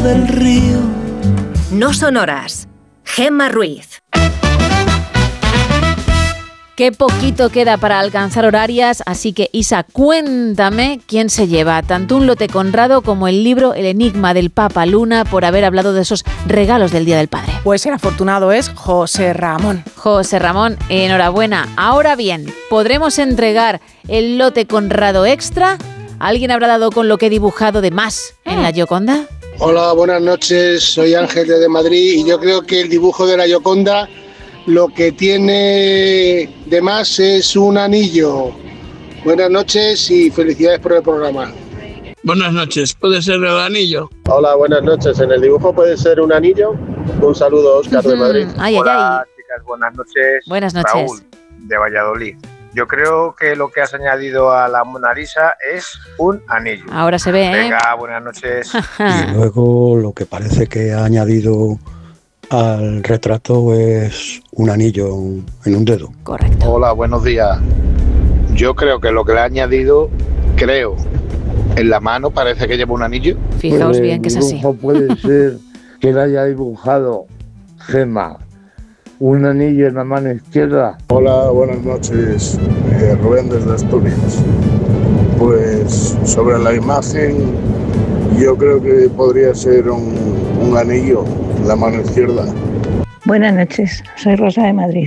del río. No son horas. Gemma Ruiz. Qué poquito queda para alcanzar horarias, así que Isa, cuéntame quién se lleva tanto un lote Conrado como el libro El enigma del Papa Luna por haber hablado de esos regalos del Día del Padre. Pues el afortunado es José Ramón. José Ramón, enhorabuena. Ahora bien, ¿podremos entregar el lote Conrado extra? ¿Alguien habrá dado con lo que he dibujado de más en la Gioconda? Hola, buenas noches, soy Ángel de Madrid y yo creo que el dibujo de la Gioconda lo que tiene de más es un anillo. Buenas noches y felicidades por el programa. Buenas noches, ¿puede ser el anillo? Hola, buenas noches. ¿En el dibujo puede ser un anillo? Un saludo, Óscar de Madrid. Hola, chicas, buenas noches. Buenas noches. Raúl, de Valladolid. Yo creo que lo que has añadido a la Mona Lisa es un anillo. Ahora se ve, ¿eh? Venga, buenas noches. Y luego lo que parece que ha añadido al retrato es un anillo en un dedo. Correcto. Hola, buenos días. Yo creo que lo que le ha añadido, en la mano parece que lleva un anillo. Fijaos bien que es así. Puede ser que le haya dibujado Gemma un anillo en la mano izquierda. Hola, buenas noches. Rubén desde Asturias. Pues sobre la imagen, yo creo que podría ser un anillo en la mano izquierda. Buenas noches, soy Rosa de Madrid.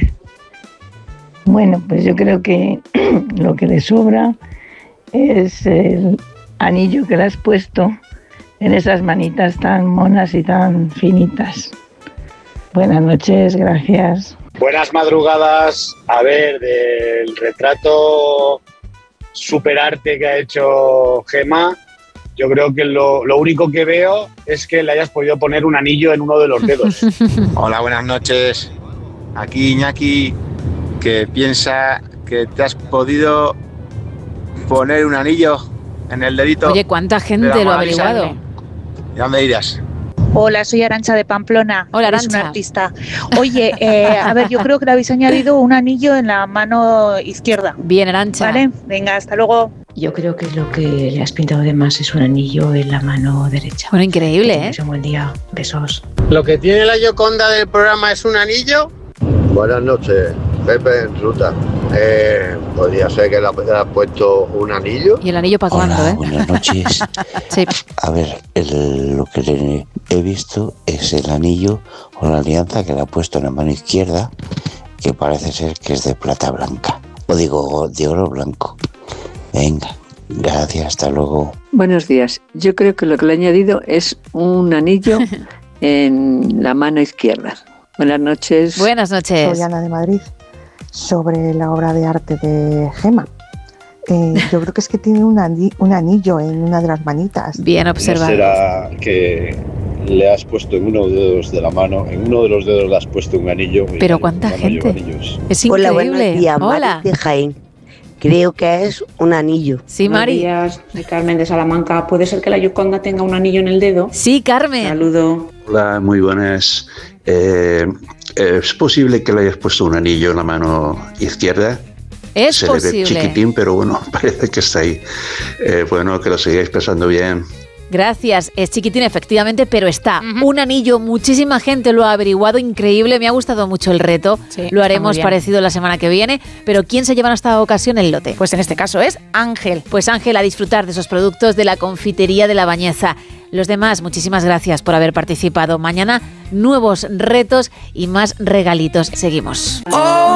Bueno, pues yo creo que lo que le sobra es el anillo que le has puesto en esas manitas tan monas y tan finitas. Buenas noches, gracias. Buenas madrugadas. A ver, del retrato superarte que ha hecho Gemma, yo creo que lo único que veo es que le hayas podido poner un anillo en uno de los dedos. Hola, buenas noches. Aquí Iñaki, que piensa que te has podido poner un anillo en el dedito. Oye, ¿cuánta gente lo ha averiguado? ¿Y dónde irás? Hola, soy Arantxa de Pamplona. Hola, Eres Arantxa. una artista. Oye, a ver, yo creo que le habéis añadido un anillo en la mano izquierda. Bien, Arantxa. Vale, venga, hasta luego. Yo creo que lo que le has pintado de más es un anillo en la mano derecha. Bueno, increíble, ¿eh? Un buen día. Besos. ¿Lo que tiene la Gioconda del programa es un anillo? Buenas noches, Pepe en ruta. Podría ser que le has puesto un anillo. ¿Y el anillo para cuándo, eh? Buenas noches. Sí. A ver, lo que le he visto es el anillo o la alianza que le ha puesto en la mano izquierda, que parece ser que es de plata blanca. O digo, de oro blanco. Venga, gracias, hasta luego. Buenos días. Yo creo que lo que le he añadido es un anillo en la mano izquierda. Buenas noches. Buenas noches. Soy Ana de Madrid. Sobre la obra de arte de Gemma. Yo creo que es que tiene un anillo en una de las manitas. Bien observado. ¿No será que le has puesto en uno de los dedos de la mano, en uno de los dedos le has puesto un anillo? Pero cuánta gente. Es increíble. Hola, buenos días. Hola. Mari de Jaén. Creo que es un anillo. Sí, Mari. Buenos días, soy Carmen de Salamanca. ¿Puede ser que la Gioconda tenga un anillo en el dedo? Sí, Carmen. Saludo. Hola, muy buenas. ¿Es posible que le hayas puesto un anillo en la mano izquierda? Es Se posible. le ve chiquitín, pero bueno, parece que está ahí. Bueno, que lo sigáis pasando bien. Gracias, es chiquitín efectivamente, pero está. Un anillo, muchísima gente lo ha averiguado, increíble, me ha gustado mucho el reto. Sí, lo haremos está muy bien. parecido la semana que viene, pero ¿quién se lleva en esta ocasión el lote? Pues en este caso es Ángel. Pues Ángel, a disfrutar de esos productos de la confitería de La Bañeza. Los demás, muchísimas gracias por haber participado. Mañana, nuevos retos y más regalitos. Seguimos.